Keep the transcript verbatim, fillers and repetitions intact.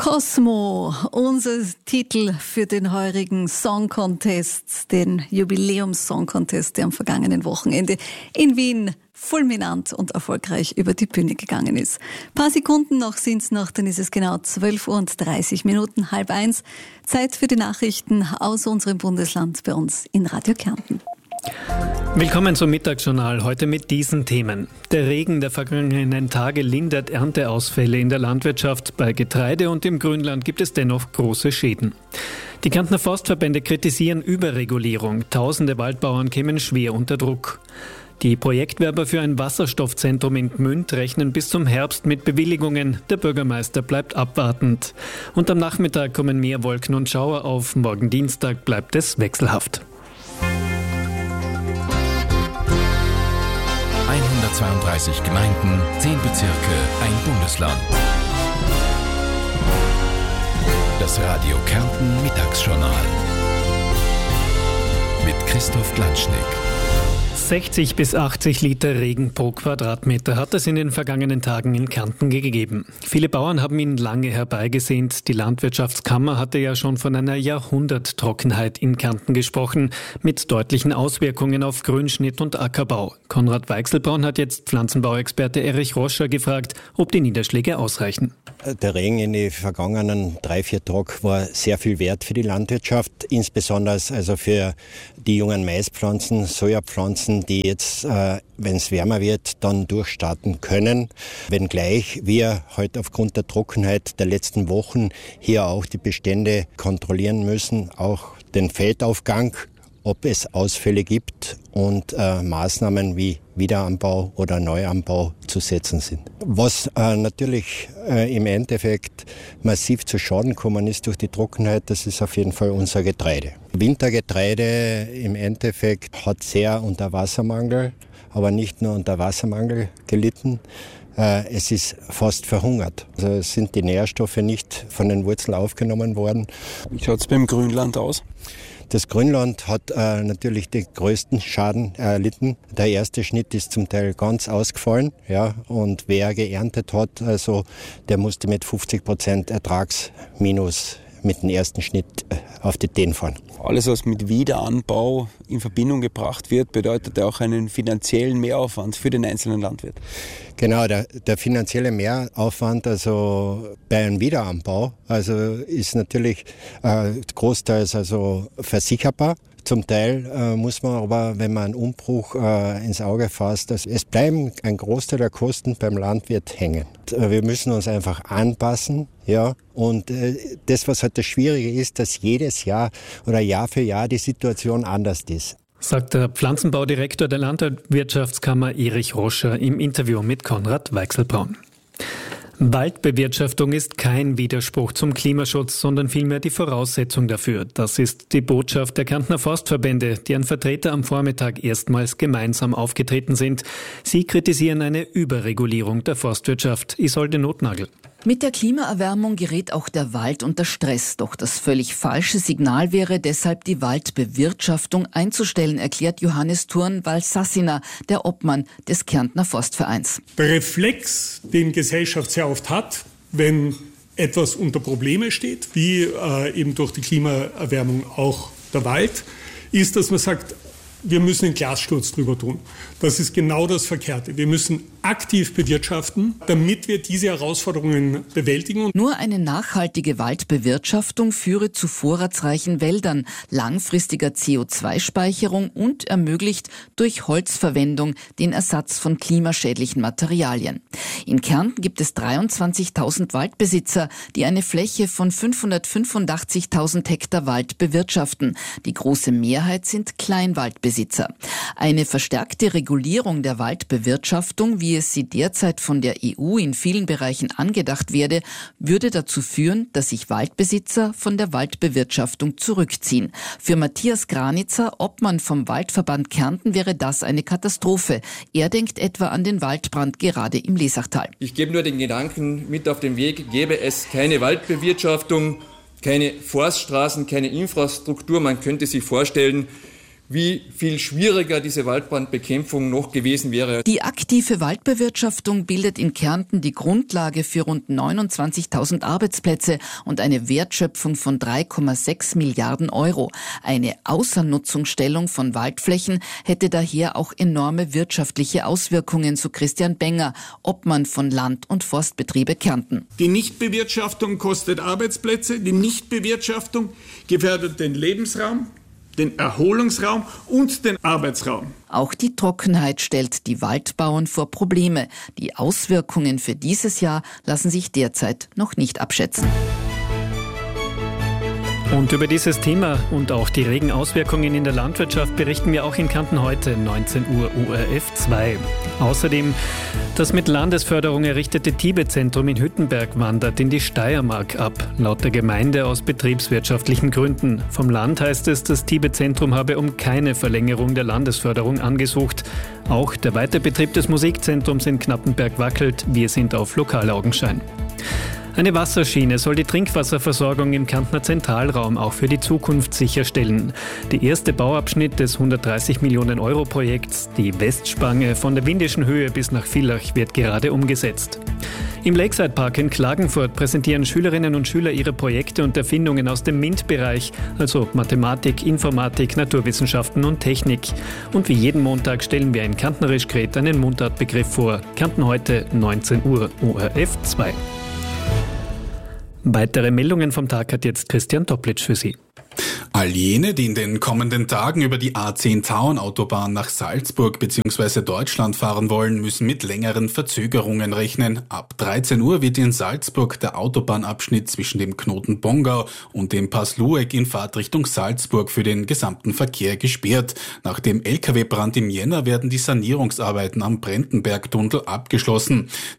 Cosmo, unser Titel für den heurigen Song Contest, den Jubiläums-Song Contest, der am vergangenen Wochenende in Wien fulminant und erfolgreich über die Bühne gegangen ist. Ein paar Sekunden noch sind's noch, dann ist es genau zwölf Uhr und dreißig Minuten, halb eins. Zeit für die Nachrichten aus unserem Bundesland bei uns in Radio Kärnten. Willkommen zum Mittagsjournal, heute mit diesen Themen. Der Regen der vergangenen Tage lindert Ernteausfälle in der Landwirtschaft. Bei Getreide und im Grünland gibt es dennoch große Schäden. Die Kärntner Forstverbände kritisieren Überregulierung. Tausende Waldbauern kämen schwer unter Druck. Die Projektwerber für ein Wasserstoffzentrum in Gmünd rechnen bis zum Herbst mit Bewilligungen. Der Bürgermeister bleibt abwartend. Und am Nachmittag kommen mehr Wolken und Schauer auf. Morgen Dienstag bleibt es wechselhaft. hundertzweiunddreißig Gemeinden, zehn Bezirke, ein Bundesland. Das Radio Kärnten Mittagsjournal mit Christoph Glanschnick. sechzig bis achtzig Liter Regen pro Quadratmeter hat es in den vergangenen Tagen in Kärnten gegeben. Viele Bauern haben ihn lange herbeigesehnt. Die Landwirtschaftskammer hatte ja schon von einer Jahrhunderttrockenheit in Kärnten gesprochen, mit deutlichen Auswirkungen auf Grünschnitt und Ackerbau. Konrad Weichselbraun hat jetzt Pflanzenbauexperte Erich Roscher gefragt, ob die Niederschläge ausreichen. Der Regen in den vergangenen drei, vier Tagen war sehr viel wert für die Landwirtschaft, insbesondere also für die jungen Maispflanzen, Sojapflanzen, die jetzt, äh, wenn es wärmer wird, dann durchstarten können. Wenngleich wir heute aufgrund der Trockenheit der letzten Wochen hier auch die Bestände kontrollieren müssen, auch den Feldaufgang, ob es Ausfälle gibt und äh, Maßnahmen wie Wiederanbau oder Neuanbau zu setzen sind. Was äh, natürlich äh, im Endeffekt massiv zu Schaden kommen ist durch die Trockenheit, das ist auf jeden Fall unser Getreide. Wintergetreide im Endeffekt hat sehr unter Wassermangel, aber nicht nur unter Wassermangel gelitten. Äh, es ist fast verhungert. Also es sind die Nährstoffe nicht von den Wurzeln aufgenommen worden. Wie schaut es beim Grünland aus? Das Grünland hat äh, natürlich den größten Schaden erlitten. Der erste Schnitt ist zum Teil ganz ausgefallen, ja, und wer geerntet hat, also der musste mit fünfzig Prozent Ertragsminus mit dem ersten Schnitt auf die Teen fahren. Alles, was mit Wiederanbau in Verbindung gebracht wird, bedeutet auch einen finanziellen Mehraufwand für den einzelnen Landwirt. Genau, der, der finanzielle Mehraufwand also bei einem Wiederanbau also ist natürlich äh, großteils also versicherbar. Zum Teil äh, muss man aber, wenn man einen Umbruch äh, ins Auge fasst, dass es bleiben ein Großteil der Kosten beim Landwirt hängen. Wir müssen uns einfach anpassen, ja. Und äh, das, was halt das Schwierige ist, dass jedes Jahr oder Jahr für Jahr die Situation anders ist. Sagt der Pflanzenbaudirektor der Landwirtschaftskammer Erich Roscher im Interview mit Konrad Weichselbraun. Waldbewirtschaftung ist kein Widerspruch zum Klimaschutz, sondern vielmehr die Voraussetzung dafür. Das ist die Botschaft der Kärntner Forstverbände, deren Vertreter am Vormittag erstmals gemeinsam aufgetreten sind. Sie kritisieren eine Überregulierung der Forstwirtschaft. Isolde Notnagel. Mit der Klimaerwärmung gerät auch der Wald unter Stress. Doch das völlig falsche Signal wäre deshalb, die Waldbewirtschaftung einzustellen, erklärt Johannes Thurn-Valsassiner, der Obmann des Kärntner Forstvereins. Der Reflex, den Gesellschaft sehr oft hat, wenn etwas unter Probleme steht, wie äh, eben durch die Klimaerwärmung auch der Wald, ist, dass man sagt, wir müssen einen Glassturz drüber tun. Das ist genau das Verkehrte. Wir müssen aktiv bewirtschaften, damit wir diese Herausforderungen bewältigen. Nur eine nachhaltige Waldbewirtschaftung führe zu vorratsreichen Wäldern, langfristiger C O zwei Speicherung und ermöglicht durch Holzverwendung den Ersatz von klimaschädlichen Materialien. In Kärnten gibt es dreiundzwanzigtausend Waldbesitzer, die eine Fläche von fünfhundertfünfundachtzigtausend Hektar Wald bewirtschaften. Die große Mehrheit sind Kleinwaldbesitzer. Eine verstärkte Regulierung der Waldbewirtschaftung, wie es sie derzeit von der E U in vielen Bereichen angedacht werde, würde dazu führen, dass sich Waldbesitzer von der Waldbewirtschaftung zurückziehen. Für Matthias Granitzer, Obmann vom Waldverband Kärnten, wäre das eine Katastrophe. Er denkt etwa an den Waldbrand gerade im Lesachtal. Ich gebe nur den Gedanken mit auf den Weg, gäbe es keine Waldbewirtschaftung, keine Forststraßen, keine Infrastruktur. Man könnte sich vorstellen, wie viel schwieriger diese Waldbrandbekämpfung noch gewesen wäre. Die aktive Waldbewirtschaftung bildet in Kärnten die Grundlage für rund neunundzwanzigtausend Arbeitsplätze und eine Wertschöpfung von drei Komma sechs Milliarden Euro. Eine Außernutzungsstellung von Waldflächen hätte daher auch enorme wirtschaftliche Auswirkungen, so Christian Benger, Obmann von Land- und Forstbetriebe Kärnten. Die Nichtbewirtschaftung kostet Arbeitsplätze, die Nichtbewirtschaftung gefährdet den Lebensraum, den Erholungsraum und den Arbeitsraum. Auch die Trockenheit stellt die Waldbauern vor Probleme. Die Auswirkungen für dieses Jahr lassen sich derzeit noch nicht abschätzen. Und über dieses Thema und auch die regen Auswirkungen in der Landwirtschaft berichten wir auch in Kärnten heute, neunzehn Uhr O R F zwei. Außerdem, das mit Landesförderung errichtete Tibet-Zentrum in Hüttenberg wandert in die Steiermark ab, laut der Gemeinde aus betriebswirtschaftlichen Gründen. Vom Land heißt es, das Tibet-Zentrum habe um keine Verlängerung der Landesförderung angesucht. Auch der Weiterbetrieb des Musikzentrums in Knappenberg wackelt, wir sind auf Lokalaugenschein. Eine Wasserschiene soll die Trinkwasserversorgung im Kärntner Zentralraum auch für die Zukunft sicherstellen. Der erste Bauabschnitt des hundertdreißig Millionen Euro Projekts, die Westspange von der Windischen Höhe bis nach Villach, wird gerade umgesetzt. Im Lakeside Park in Klagenfurt präsentieren Schülerinnen und Schüler ihre Projekte und Erfindungen aus dem MINT-Bereich, also Mathematik, Informatik, Naturwissenschaften und Technik. Und wie jeden Montag stellen wir in Kärntnerisch Gret einen Mundartbegriff vor. Kärnten heute, neunzehn Uhr, O R F zwei. Weitere Meldungen vom Tag hat jetzt Christian Toplitsch für Sie. All jene, die in den kommenden Tagen über die A zehn Tauern-Autobahn nach Salzburg bzw. Deutschland fahren wollen, müssen mit längeren Verzögerungen rechnen. Ab dreizehn Uhr wird in Salzburg der Autobahnabschnitt zwischen dem Knoten Bongau und dem Pass Lueck in Fahrtrichtung Salzburg für den gesamten Verkehr gesperrt. Nach dem L K W-Brand im Jänner werden die Sanierungsarbeiten am Brentenbergtunnel abgeschlossen.